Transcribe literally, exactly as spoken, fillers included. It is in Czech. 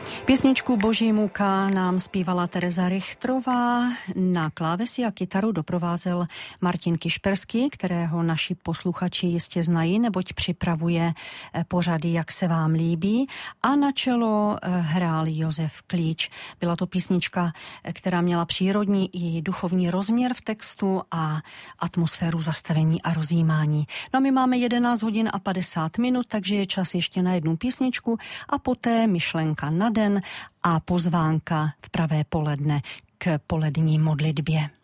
Písničku Boží muka nám zpívala Tereza Richtrová, na klávesi a kytaru doprovázel Martin Kišperský, kterého naši posluchači jistě znají, neboť připravuje pořady Jak se vám líbí, a na čelo hrál Josef Klíč. Byla to písnička, která měla přírodní i duchovní rozměr v textu a atmosféru zastavení a rozjímání. No a my máme jedenáct hodin a padesát minut, takže je čas ještě na jednu písničku a poté myšlenka na den a pozvánka v pravé poledne k polední modlitbě.